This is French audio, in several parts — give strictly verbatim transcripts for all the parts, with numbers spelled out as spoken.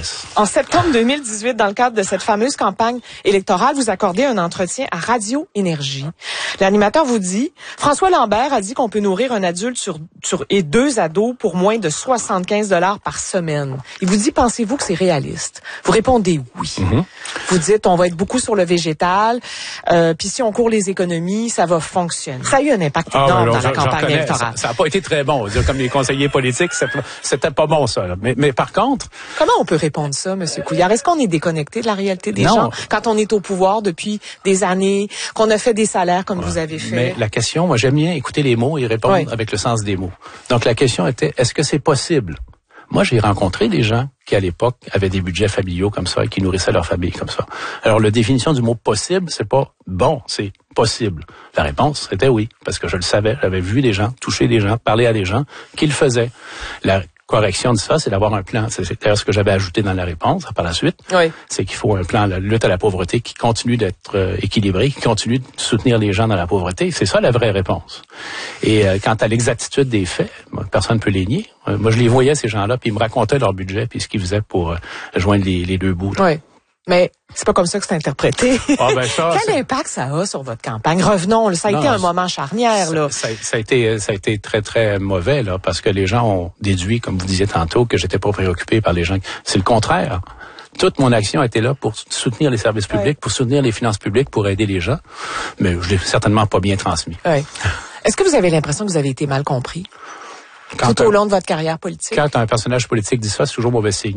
jeunesse. En septembre deux mille dix-huit, dans le cadre de cette fameuse campagne électorale, vous accordez un entretien à Radio Énergie. L'animateur vous dit, François Lambert a dit qu'on peut nourrir un adulte sur, sur, et deux ados pour moins de soixante-quinze dollars par semaine. Il vous dit, pensez-vous que c'est réaliste? Vous répondez oui. Mm-hmm. Vous dites, on va être beaucoup sur le végétal, euh, puis si on court les économies, ça va fonctionner. Ça a eu un impact énorme ah, alors, dans la campagne électorale. Ça n'a pas été très bon. Comme les conseillers politiques, c'était pas bon ça. Là. Mais, mais par contre... Comment on peut répondre ça, M. Couillard? Est-ce qu'on est déconnecté de la réalité des non. gens quand on est au pouvoir depuis des années, qu'on a fait des salaires comme ouais. vous avez fait? Mais la question, moi j'aime bien écouter les mots et répondre ouais. avec le sens des mots. Donc la question était, est-ce que c'est possible? Moi, j'ai rencontré des gens qui, à l'époque, avaient des budgets familiaux comme ça et qui nourrissaient leur famille comme ça. Alors, la définition du mot « possible », c'est pas « bon », c'est « possible ». La réponse était oui, parce que je le savais. J'avais vu des gens, touché des gens, parlé à des gens qui le faisaient. La correction de ça, c'est d'avoir un plan. C'est d'ailleurs ce que j'avais ajouté dans la réponse par la suite. Oui. C'est qu'il faut un plan de lutte à la pauvreté qui continue d'être euh, équilibré, qui continue de soutenir les gens dans la pauvreté. C'est ça la vraie réponse. Et euh, quant à l'exactitude des faits, personne ne peut les nier. Euh, moi, je les voyais, ces gens-là, puis ils me racontaient leur budget puis ce qu'ils faisaient pour euh, joindre les, les deux bouts. Là. Oui. Mais c'est pas comme ça que c'est interprété. Ah ben ça, Quel impact ça a sur votre campagne? Revenons, ça a non, été un moment charnière. Ça, là. Ça, ça, a été, ça a été très, très mauvais là, parce que les gens ont déduit, comme vous disiez tantôt, que j'étais pas préoccupé par les gens. C'est le contraire. Toute mon action était là pour soutenir les services publics, oui. pour soutenir les finances publiques, pour aider les gens. Mais je l'ai certainement pas bien transmis. Oui. Est-ce que vous avez l'impression que vous avez été mal compris? Quand tout un, au long de votre carrière politique? Quand un personnage politique dit ça, c'est toujours mauvais signe.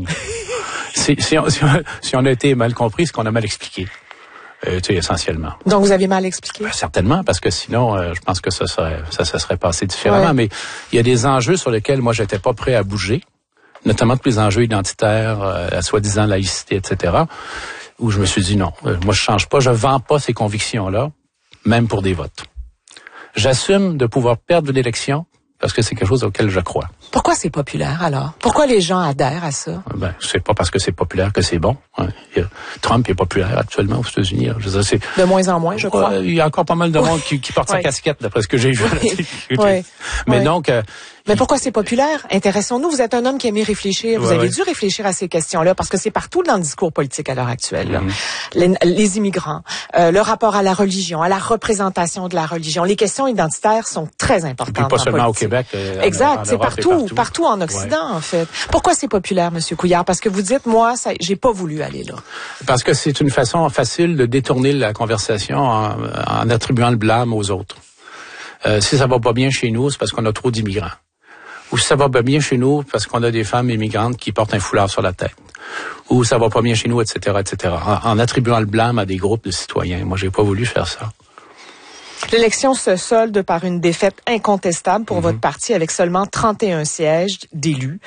Si, si, on, si, on, si on a été mal compris, c'est qu'on a mal expliqué, euh, tu sais, essentiellement. Donc, vous avez mal expliqué? Ben, certainement, parce que sinon, euh, je pense que ça serait, ça, ça serait passé différemment. Ouais. Mais il y a des enjeux sur lesquels moi, j'étais pas prêt à bouger, notamment tous les enjeux identitaires, euh, la soi-disant laïcité, et cetera, où je me suis dit non, euh, moi, je change pas, je vends pas ces convictions-là, même pour des votes. J'assume de pouvoir perdre une élection, parce que c'est quelque chose auquel je crois. Pourquoi c'est populaire, alors? Pourquoi les gens adhèrent à ça? Ben, c'est pas parce que c'est populaire que c'est bon. Hein. Il y a, Trump est populaire actuellement aux États-Unis. Je veux dire, c'est, de moins en moins, je crois. Euh, il y a encore pas mal de monde qui, qui porte sa casquette, d'après ce que j'ai vu. Oui. Oui. Mais oui. donc... Euh, Mais pourquoi c'est populaire? Intéressons-nous. Vous êtes un homme qui aime y réfléchir. Vous ouais, avez ouais. dû réfléchir à ces questions-là parce que c'est partout dans le discours politique à l'heure actuelle. Mm-hmm. Les, les immigrants, euh, le rapport à la religion, à la représentation de la religion. Les questions identitaires sont très importantes. Et puis pas seulement politique. au Québec. Euh, exact. En, en c'est partout, partout, partout en Occident, ouais. en fait. Pourquoi c'est populaire, Monsieur Couillard? Parce que vous dites, moi, ça, j'ai pas voulu aller là. Parce que c'est une façon facile de détourner la conversation en, en attribuant le blâme aux autres. Euh, si ça va pas bien chez nous, c'est parce qu'on a trop d'immigrants. Ou ça va pas bien chez nous parce qu'on a des femmes immigrantes qui portent un foulard sur la tête. Ou ça va pas bien chez nous, et cetera, et cetera. En, en attribuant le blâme à des groupes de citoyens. Moi, j'ai pas voulu faire ça. L'élection se solde par une défaite incontestable pour mm-hmm. votre parti avec seulement trente et un sièges d'élus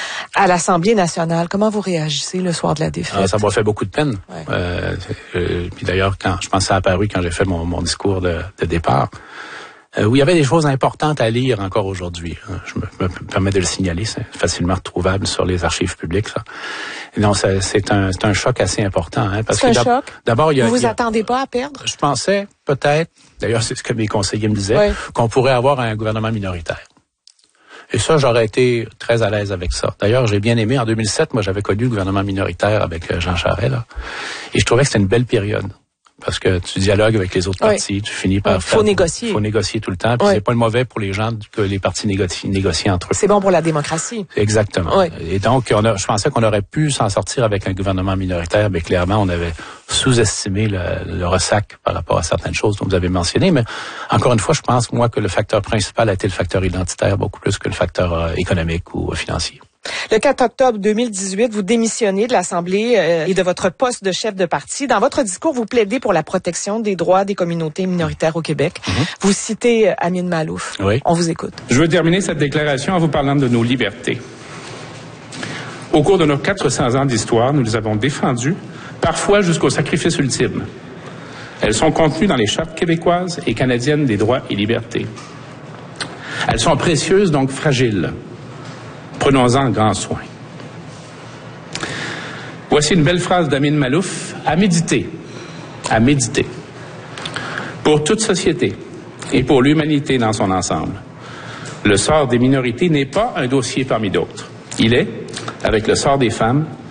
à l'Assemblée nationale. Comment vous réagissez le soir de la défaite? Ah, ça m'a fait beaucoup de peine. Ouais. Euh, euh, puis d'ailleurs, quand je pense que ça a apparu quand j'ai fait mon, mon discours de, de départ, Euh, où il y avait des choses importantes à lire encore aujourd'hui. Je me, me permets de le signaler, c'est facilement retrouvable sur les archives publiques. Ça. Non, ça, c'est un, c'est un choc assez important. Hein, parce c'est que un choc? D'abord, il y a, vous vous il y a, attendez pas à perdre? Je pensais peut-être, d'ailleurs c'est ce que mes conseillers me disaient, oui. qu'on pourrait avoir un gouvernement minoritaire. Et ça, j'aurais été très à l'aise avec ça. D'ailleurs, j'ai bien aimé, en deux mille sept, moi j'avais connu le gouvernement minoritaire avec Jean Charest, là, et je trouvais que c'était une belle période. Parce que tu dialogues avec les autres oui. partis, tu finis par oui, faire... Faut négocier. Faut négocier tout le temps, puis oui. c'est pas le mauvais pour les gens que les partis négocient, négocient entre eux. C'est bon pour la démocratie. Exactement. Oui. Et donc, on a, je pensais qu'on aurait pu s'en sortir avec un gouvernement minoritaire, mais clairement, on avait sous-estimé le, le ressac par rapport à certaines choses dont vous avez mentionné. Mais encore une fois, je pense, moi, que le facteur principal a été le facteur identitaire, beaucoup plus que le facteur euh, économique ou euh, financier. Le quatre octobre deux mille dix-huit, vous démissionnez de l'Assemblée euh, et de votre poste de chef de parti. Dans votre discours, vous plaidez pour la protection des droits des communautés minoritaires au Québec. Mm-hmm. Vous citez euh, Amin Maalouf. Oui. On vous écoute. Je veux terminer cette déclaration en vous parlant de nos libertés. Au cours de nos quatre cents ans d'histoire, nous les avons défendues, parfois jusqu'au sacrifice ultime. Elles sont contenues dans les chartes québécoises et canadiennes des droits et libertés. Elles sont précieuses, donc fragiles. Prenons-en grand soin. Voici une belle phrase d'Amin Maalouf, à méditer, à méditer. Pour toute société et pour l'humanité dans son ensemble, le sort des minorités n'est pas un dossier parmi d'autres. Il est, avec le sort des femmes,